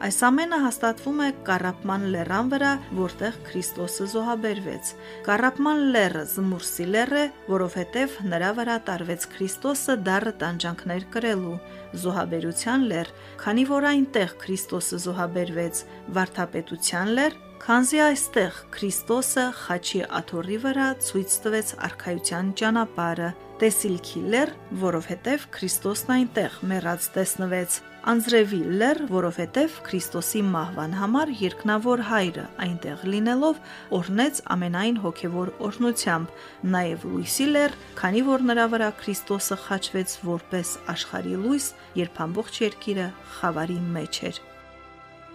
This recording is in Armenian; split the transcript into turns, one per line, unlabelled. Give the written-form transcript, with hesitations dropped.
Այս ամենը հաստատվում է Կառապման լեռան վրա, որտեղ Քրիստոսը զոհաբերվեց։ Կառապման լեռը զմուրսի լեռ է, որովհետև նրա վրա տարվեց Քրիստոսը դառը տանջանքներ կրելու, զոհաբերության լեռ, քանի որ այնտեղ Քրիստոսը զոհաբերվեց, վարդապետության լեռ, քանզի այստեղ Քրիստոսը խաչի աթոռի վրա ցույց տվեց արքայության ճանապարհը, տեսիլքի լեռ, որովհետև Քրիստոսն այնտեղ մեռած տեսնվեց, Անձրևի լեռ, որովհետև Քրիստոսի մահվան համար երկնավոր Հայրը այնտեղ լինելով օրհնեց ամենայն հոգևոր օրհնությամբ, նաև լույսի լեռ, քանի որ նրա վրա Քրիստոսը խաչվեց որպես աշխարհի լույս, երբ ամբողջ երկիրը խավարի մեջ էր։